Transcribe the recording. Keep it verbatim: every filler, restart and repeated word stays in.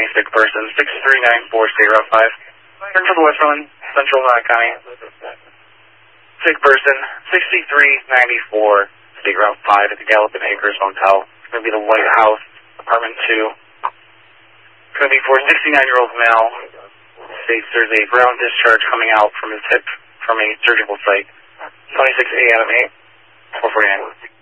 sick person, six three nine four, State Route five. Turn for the Westmoreland, Central uh, County. Sick person, sixty-three ninety-four, State Route five at the Gallopin Acres Motel. It's going to be the White House, Apartment two. It's going to be for a sixty-nine-year-old male. States there's a ground discharge coming out from his hip from a surgical site. twenty-six A Adam eight, four forty-nine.